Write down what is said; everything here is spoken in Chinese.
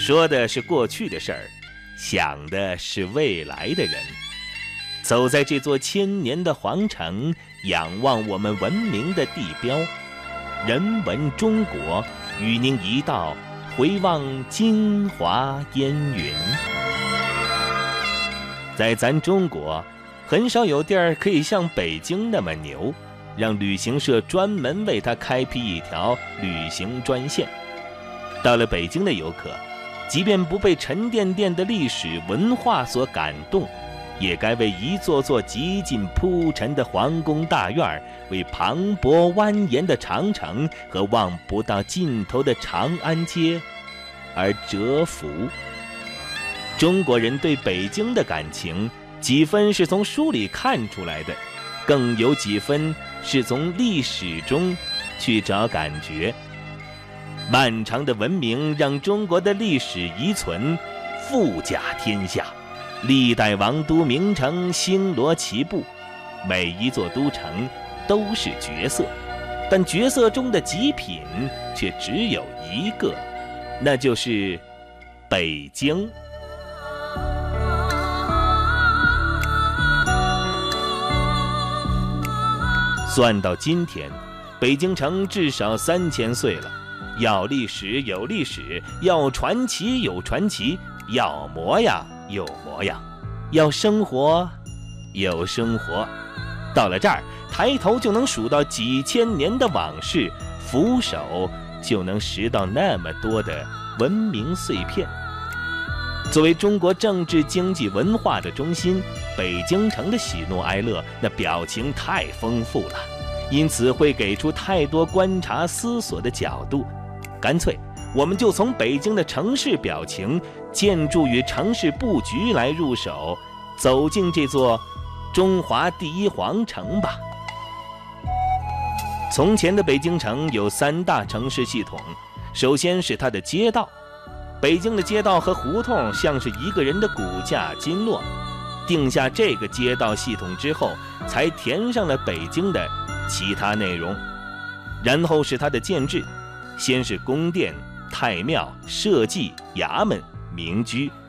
说的是过去的事儿，想的是未来的人。走在这座千年的皇城，仰望我们文明的地标，人文中国，与您一道回望京华烟云。在咱中国，很少有地儿可以像北京那么牛，让旅行社专门为它开辟一条旅行专线。到了北京的游客，即便不被沉甸甸的历史文化所感动，也该为一座座极尽铺陈的皇宫大院，为磅礴蜿蜒的长城和望不到尽头的长安街而折服。中国人对北京的感情，几分是从书里看出来的，更有几分是从历史中去找感觉。漫长的文明让中国的历史遗存富甲天下，历代王都名城星罗棋布，每一座都城都是绝色，但绝色中的极品却只有一个，那就是北京。算到今天，北京城至少3000岁了。要历史有历史，要传奇有传奇，要模样有模样，要生活有生活。到了这儿，抬头就能数到几千年的往事，俯首就能拾到那么多的文明碎片。作为中国政治经济文化的中心，北京城的喜怒哀乐那表情太丰富了，因此会给出太多观察思索的角度。干脆我们就从北京的城市表情、建筑与城市布局来入手，走进这座中华第一皇城吧。从前的北京城有3大城市系统，首先是它的街道。北京的街道和胡同像是一个人的骨架经络，定下这个街道系统之后，才填上了北京的其他内容。然后是它的建制，先是宫殿、太庙、社稷、衙门、民居、